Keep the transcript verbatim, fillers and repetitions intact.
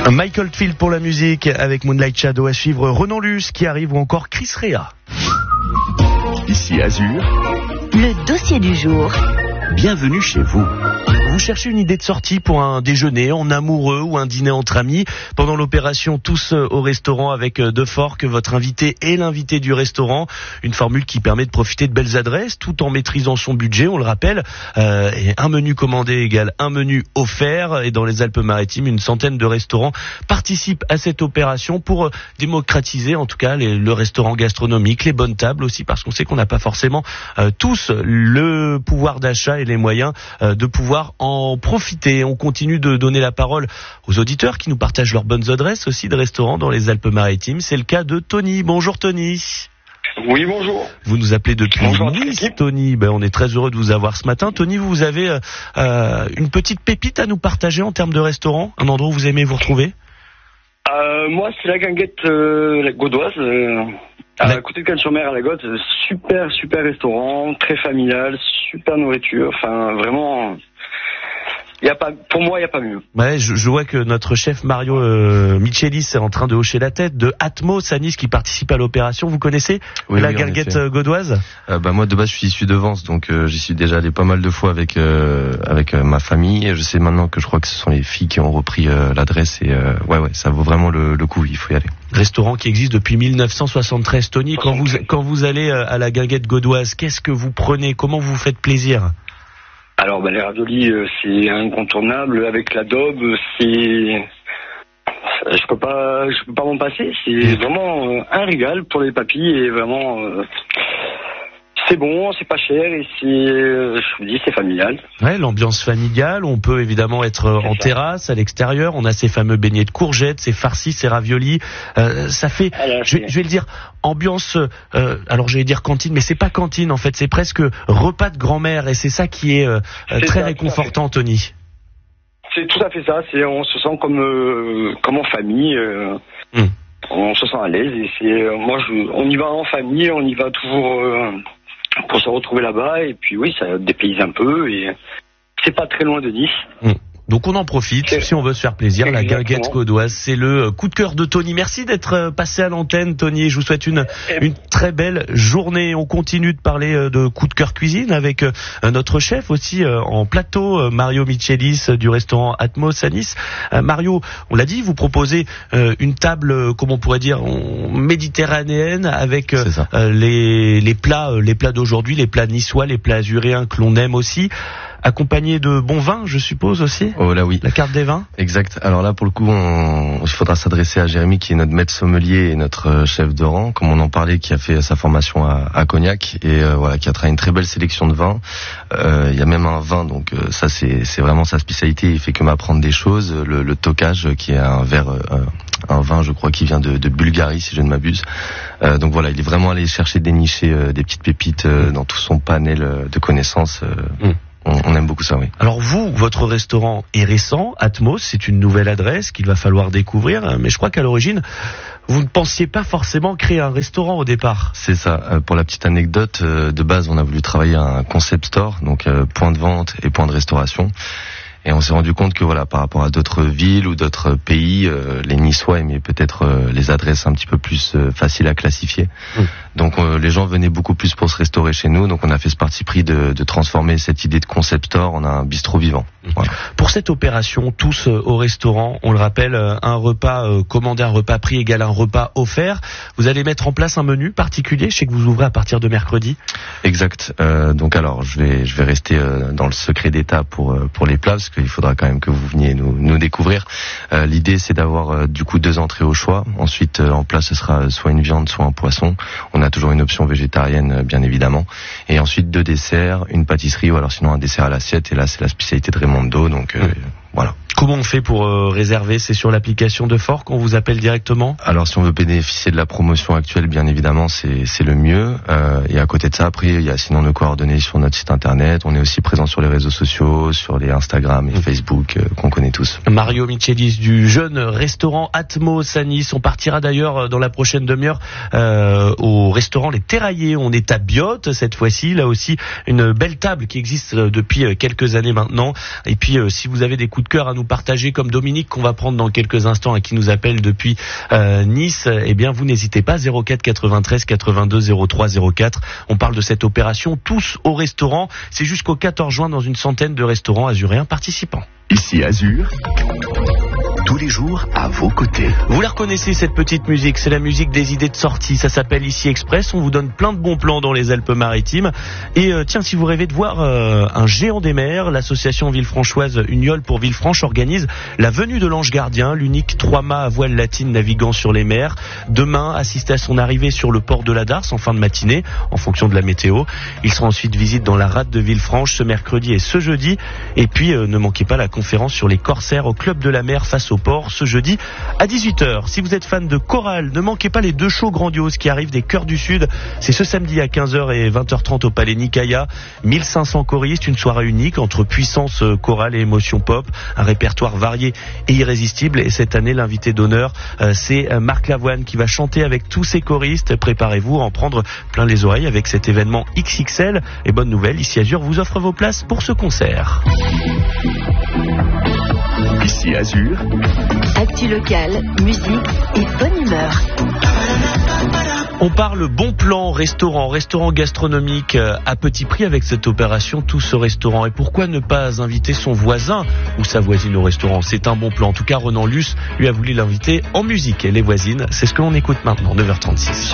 Michael Field pour la musique avec Moonlight Shadow, à suivre Renan Luce qui arrive ou encore Chris Rea. Ici Azur, le dossier du jour. Bienvenue chez vous. Vous cherchez une idée de sortie pour un déjeuner en amoureux ou un dîner entre amis. Pendant l'opération Tous au restaurant avec Defort, que votre invité est l'invité du restaurant. Une formule qui permet de profiter de belles adresses tout en maîtrisant son budget, on le rappelle. Euh, et un menu commandé égale un menu offert. Et dans les Alpes-Maritimes, une centaine de restaurants participent à cette opération pour démocratiser en tout cas les, le restaurant gastronomique, les bonnes tables aussi, parce qu'on sait qu'on n'a pas forcément euh, tous le pouvoir d'achat et les moyens euh, de pouvoir en profiter. On continue de donner la parole aux auditeurs qui nous partagent leurs bonnes adresses aussi de restaurants dans les Alpes-Maritimes. C'est le cas de Tony. Bonjour Tony. Oui, bonjour. Vous nous appelez depuis Nice, Tony. Ben, on est très heureux de vous avoir ce matin. Tony, vous avez euh, une petite pépite à nous partager en termes de restaurant, un endroit où vous aimez vous retrouver? euh, Moi, c'est la Guinguette euh, la Gaudoise, euh, à la... côté de Cannes-sur-Mer à la Gaude. Super, super restaurant, très familial, super nourriture. Enfin, vraiment... Y a pas, pour moi, il n'y a pas mieux. Ouais, je, je vois que notre chef Mario euh, Michelis est en train de hocher la tête, de Atmos à Nice qui participe à l'opération. Vous connaissez oui, la oui, Guinguette gaudoise? euh, bah, Moi, de base, je suis issu de Vence, donc euh, j'y suis déjà allé pas mal de fois avec euh, avec euh, ma famille. Et je sais maintenant que je crois que ce sont les filles qui ont repris euh, l'adresse. Et euh, ouais, ouais, ça vaut vraiment le, le coup, il faut y aller. Restaurant qui existe depuis mille neuf cent soixante-treize. Tony, quand vous, quand vous allez à la Guinguette gaudoise, qu'est-ce que vous prenez? Comment vous vous faites plaisir? Alors, ben, les raviolis, euh, c'est incontournable. Avec la daube, c'est... Je peux pas, je peux pas m'en passer. C'est vraiment euh, un régal pour les papilles et vraiment... Euh... C'est bon, c'est pas cher et c'est, euh, je vous dis, c'est familial. Ouais, l'ambiance familiale. On peut évidemment être c'est en ça. terrasse, à l'extérieur. On a ces fameux beignets de courgettes, ces farcis, ces raviolis. Euh, ça fait, alors, je, je vais le dire, ambiance. Euh, alors, je vais dire cantine, mais c'est pas cantine en fait. C'est presque repas de grand-mère et c'est ça qui est, euh, c'est très ça, réconfortant, Tony. C'est tout à fait ça. C'est, on se sent comme, euh, comme en famille. Euh, mm. On se sent à l'aise et c'est, euh, moi, je, on y va en famille, on y va toujours. Euh, pour se retrouver là-bas, et puis oui, ça dépayse un peu, et c'est pas très loin de Nice. Mmh. Donc on en profite, c'est... si on veut se faire plaisir, exactement. La Guinguette gaudoise, c'est le coup de cœur de Tony. Merci d'être passé à l'antenne, Tony, je vous souhaite une, et... une très belle journée. On continue de parler de coup de cœur cuisine avec notre chef aussi en plateau, Mario Michelis du restaurant Atmos à Nice. Mario, on l'a dit, vous proposez une table, comment on pourrait dire, méditerranéenne avec les, les plats, les plats d'aujourd'hui, les plats niçois, les plats azuréens que l'on aime aussi. Accompagné de bons vins, je suppose aussi. Oh là oui. La carte des vins. Exact. Alors là, pour le coup, on, il faudra s'adresser à Jérémy, qui est notre maître sommelier et notre chef de rang, comme on en parlait, qui a fait sa formation à, à Cognac et euh, voilà, qui a travaillé une très belle sélection de vins. Euh, il y a même un vin, donc euh, ça c'est c'est vraiment sa spécialité. Il fait que m'apprendre des choses. Le, le Tokaj, qui est un verre, euh, un vin, je crois, qui vient de, de Bulgarie, si je ne m'abuse. Euh, donc voilà, il est vraiment allé chercher dénicher euh, des petites pépites euh, dans tout son panel euh, de connaissances. Euh, mm. On, on aime beaucoup ça, oui. Alors vous, votre restaurant est récent, Atmos, c'est une nouvelle adresse qu'il va falloir découvrir, mais je crois qu'à l'origine, vous ne pensiez pas forcément créer un restaurant au départ. C'est ça. Euh, pour la petite anecdote, euh, de base, on a voulu travailler un concept store, donc euh, point de vente et point de restauration. Et on s'est rendu compte que voilà, par rapport à d'autres villes ou d'autres pays, euh, les Niçois aimaient peut-être euh, les adresses un petit peu plus euh, faciles à classifier. Mmh. Donc euh, les gens venaient beaucoup plus pour se restaurer chez nous. Donc on a fait ce parti pris de, de transformer cette idée de concept store en un bistrot vivant. Mmh. Voilà. Pour cette opération, tous euh, au restaurant, on le rappelle, euh, un repas euh, commandé, un repas pris égale un repas offert. Vous allez mettre en place un menu particulier. Je sais que vous ouvrez à partir de mercredi. Exact. Euh, donc alors je vais je vais rester euh, dans le secret d'état pour euh, pour les plats. Parce qu'il faudra quand même que vous veniez nous, nous découvrir. Euh, l'idée, c'est d'avoir euh, du coup deux entrées au choix. Ensuite, euh, en place, ce sera soit une viande, soit un poisson. On a toujours une option végétarienne, euh, bien évidemment. Et ensuite, deux desserts, une pâtisserie ou alors sinon un dessert à l'assiette. Et là, c'est la spécialité de Raimondo. Donc euh, mmh. voilà. Comment on fait pour euh, réserver? C'est sur l'application Defort qu'on vous appelle directement? Alors si on veut bénéficier de la promotion actuelle, bien évidemment, c'est c'est le mieux. Euh, et à côté de ça, après, il y a sinon nos coordonnées sur notre site internet. On est aussi présent sur les réseaux sociaux, sur les Instagram et mmh. Facebook euh, qu'on connaît tous. Mario Michelis du jeune restaurant Atmos à Nice. On partira d'ailleurs dans la prochaine demi-heure euh, au restaurant Les Terraillés. On est à Biote cette fois-ci. Là aussi, une belle table qui existe depuis quelques années maintenant. Et puis, euh, si vous avez des coups coups de cœur à nous partager, comme Dominique qu'on va prendre dans quelques instants et qui nous appelle depuis euh, Nice, eh bien vous n'hésitez pas, zéro quatre quatre-vingt-treize quatre-vingt-deux zéro trois zéro quatre. On parle de cette opération Tous au restaurant. C'est jusqu'au quatorze juin dans une centaine de restaurants azuréens participants. Ici Azur, tous les jours à vos côtés. Vous la reconnaissez, cette petite musique, c'est la musique des idées de sortie. Ça s'appelle Ici Express. On vous donne plein de bons plans dans les Alpes-Maritimes. Et euh, tiens, si vous rêvez de voir euh, un géant des mers, l'association villefranchoise Uniol pour Villefranche organise la venue de l'Ange Gardien, l'unique trois-mâts à voile latine naviguant sur les mers. Demain, assistez à son arrivée sur le port de la Darse en fin de matinée, en fonction de la météo. Il sera ensuite visite dans la rade de Villefranche ce mercredi et ce jeudi. Et puis, euh, ne manquez pas la conférence sur les corsaires au Club de la Mer face au port ce jeudi à dix-huit heures. Si vous êtes fan de chorale, ne manquez pas les deux shows grandioses qui arrivent des Chœurs du Sud. C'est ce samedi à quinze heures et vingt heures trente au Palais Nicaïa. mille cinq cents choristes, une soirée unique entre puissance chorale et émotion pop, un répertoire varié et irrésistible. Et cette année, l'invité d'honneur, euh, c'est Marc Lavoine qui va chanter avec tous ses choristes. Préparez-vous à en prendre plein les oreilles avec cet événement X X L. Et bonne nouvelle, Ici Azur vous offre vos places pour ce concert. Ici Azur, Actu locale, musique et bonne humeur. On parle bon plan, restaurant, restaurant gastronomique à petit prix avec cette opération Tous au restaurant. Et pourquoi ne pas inviter son voisin ou sa voisine au restaurant? C'est un bon plan. En tout cas, Renan Luce lui a voulu l'inviter en musique. Et les voisines, c'est ce que l'on écoute maintenant, neuf heures trente-six.